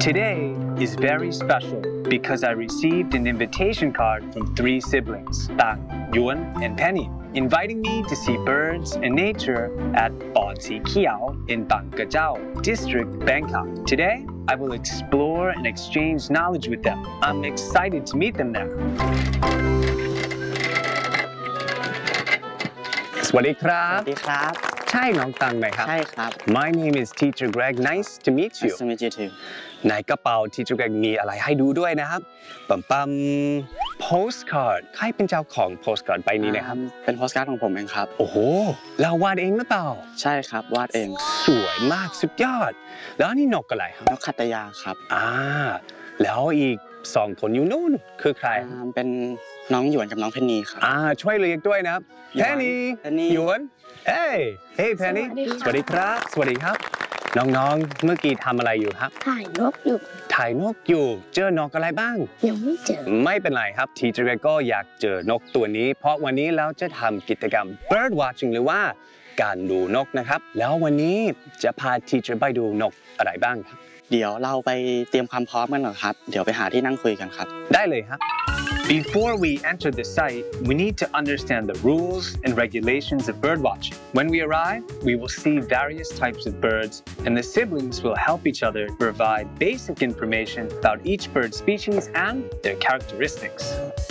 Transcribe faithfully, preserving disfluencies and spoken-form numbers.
Today is very special because I received an invitation card from three siblings, Tang, Yuan, and Penny, inviting me to see birds and nature at Bon Si Kiao in Bang Kajao District, Bangkok. Today, I will explore and exchange knowledge with them. I'm excited to meet them there. สวัสดีครับสวัสดีครับใช่น้องตังไหมครับใช่ครับ My name is Teacher Greg. Nice to meet you. Nice to meet you too. ในกระเป๋า Teacher Greg มีอะไรให้ดูด้วยนะครับปั๊มปั๊ม postcard ใครเป็นเจ้าของ postcard ใบนี้นะครับเป็น postcard ของผมเองครับโอ้โหเราวาดเองหรือเปล่าใช่ครับวาดเองสวยมากสุดยอด แล้วนี่นกอะไรครับนกขัตยาครับอ่าแล้วอีกสองคนอยู่นู่นคือใครอ่าเป็นน้องหยวนกับน้องเพนนีครับอ่าช่วยเรียกด้วยนะครับหยวน Penny Penny หยวนเฮ้ยเฮ้ย Penny สวัสดีครับสวัสดีครับน้องๆเมื่อกี้ทำอะไรอยู่ครับถ่ายนกอยู่ถ่ายนกอยู่เจอนกอะไรบ้างยังไม่เจอไม่เป็นไรครับ Teacher Greg ก็อยากเจอนกตัวนี้ เพราะวันนี้เราจะทำกิจกรรม bird watching หรือว่าการดูนกนะครับ แล้ววันนี้จะพา Teacher ไปดูนกอะไรบ้างครับเดี๋ยวเราไปเตรียมความพร้อมกันหน่อยครับ เดี๋ยวไปหาที่นั่งคุยกันครับได้เลยครับ Before we enter the site, we need to understand the rules and regulations of birdwatching. When we arrive, we will see various types of birds, and the siblings will help each other provide basic information about each bird species and their characteristics.